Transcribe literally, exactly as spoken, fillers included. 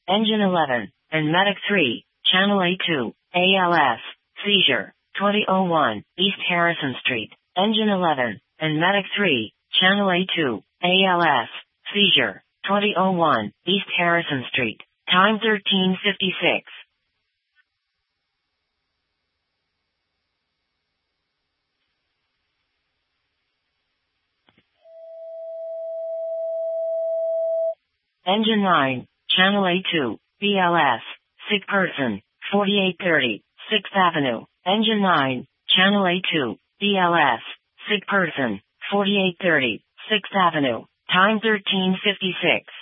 Engine eleven, and Medic three, Channel A two, A L S, seizure, twenty oh one, East Harrison Street. Engine eleven, and Medic three, Channel A two, A L S, seizure, twenty oh one, East Harrison Street. Time thirteen fifty-six. Engine nine, Channel A two, B L S, sick person, forty-eight thirty, sixth Avenue. Engine nine, Channel A two, B L S, sick person, forty-eight thirty, sixth Avenue. Time thirteen fifty-six.